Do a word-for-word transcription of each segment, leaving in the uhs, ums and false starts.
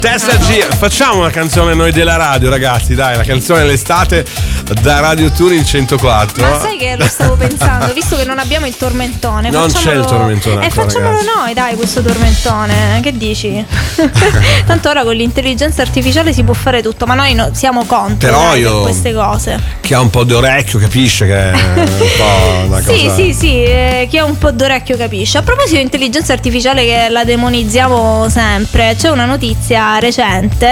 Testa G, facciamo una canzone noi della radio, ragazzi, dai, la canzone dell'estate da Radio Tuning centoquattro. Ma sai che lo stavo pensando, visto che non abbiamo il tormentone, non facciamolo... c'è il tormentone E eh, ancora, facciamolo ragazzi. noi, dai, questo tormentone, che dici? Tanto ora con l'intelligenza artificiale si può fare tutto, ma noi no, siamo contro Però dai, io, per queste cose. Chi ha un po' d'orecchio capisce che è un po' una cosa. Sì, sì, sì, eh, chi ha un po' d'orecchio capisce. A proposito di intelligenza artificiale, che la demonizziamo sempre, c'è una notizia recente.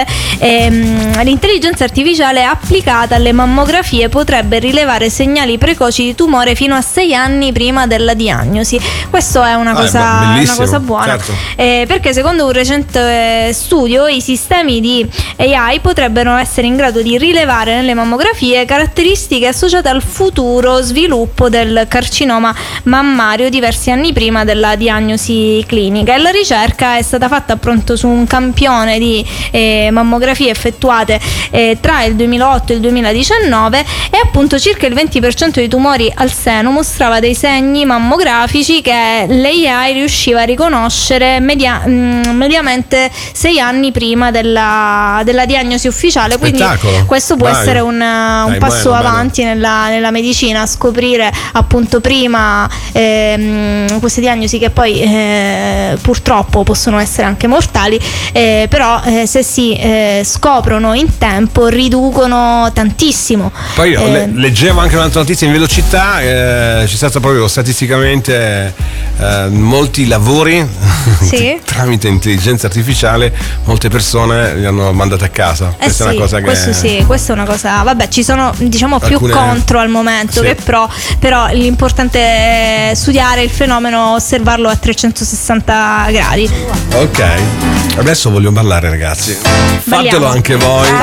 Ehm, l'intelligenza artificiale applicata alle mammografie potrebbe rilevare segnali precoci di tumore fino a sei anni prima della diagnosi. Questo è una cosa, ah, una cosa buona, certo. eh, perché secondo un recente studio i sistemi di A I potrebbero essere in grado di rilevare nelle mammografie caratteristiche associate al futuro sviluppo del carcinoma mammario diversi anni prima della diagnosi clinica. E la ricerca è stata fatta appunto su un campione di eh, mammografie effettuate eh, tra il duemilaotto e il duemiladiciannove, e appunto circa il venti per cento dei tumori al seno mostrava dei segni mammografici che l'A I riusciva a riconoscere media, mh, mediamente sei anni prima della, della diagnosi ufficiale. Quindi Spettacolo. questo può Dai. essere un, un Dai, passo bello, avanti bello. Nella, nella medicina, scoprire appunto prima ehm, queste diagnosi che poi eh, purtroppo possono essere anche mortali, eh, però eh, se si eh, scoprono in tempo riducono tantissimo. Poi io Eh, le- leggevo anche un'altra notizia in velocità, eh, c'è stato proprio statisticamente eh, molti lavori Sì. tramite intelligenza artificiale, molte persone li hanno mandate a casa. Eh Questa sì, è una cosa che questo sì, questa è una cosa. Vabbè, ci sono diciamo più Alcune- contro al momento Sì. che pro, però l'importante è studiare il fenomeno, osservarlo a trecentosessanta gradi. Ok, adesso voglio ballare, ragazzi. Balliamo. Fatelo anche voi.